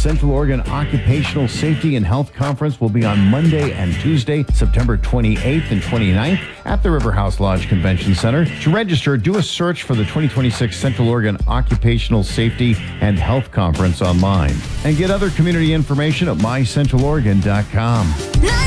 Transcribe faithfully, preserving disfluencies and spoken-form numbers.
Central Oregon Occupational Safety and Health Conference will be on Monday and Tuesday, September twenty-eighth and twenty-ninth at the River House Lodge Convention Center. To register, do a search for the twenty twenty-six Central Oregon Occupational Safety and Health Conference online. And get other community information at my central oregon dot com.